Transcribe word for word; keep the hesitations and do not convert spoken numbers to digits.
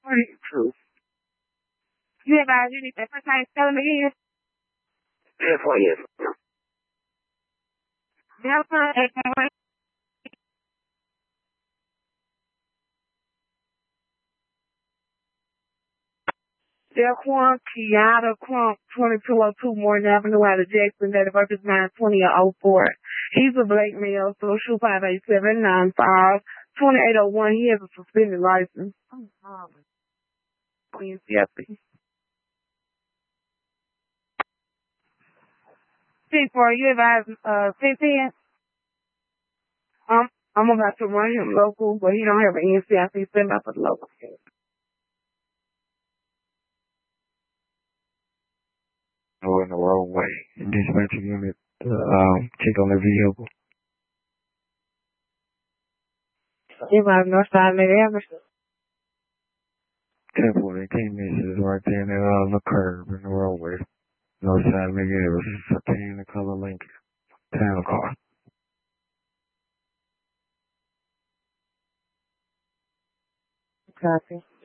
True. You advise you need that first time tell him again. Yeah, for you. Delta eight one. Delquan Kiata Crump, twenty-two oh two Morton Avenue out of Jackson, date of birth is nine twenty oh four. He's a black male, social five eight seven nine five twenty-eight oh one. He has a suspended license. Oh, sorry. Queen Jeffy. C four, you advise uh fifteen? Um, I'm about to run him local, but he don't have an N C I C send out for the local. Go in the wrong way. And dispatcher unit, uh, um, check on the vehicle. You might have no sign of the ten forty-eight misses right there in the, uh, the curb in the roadway. North side of the area. It's a tan the color Lincoln. Town car. Copy.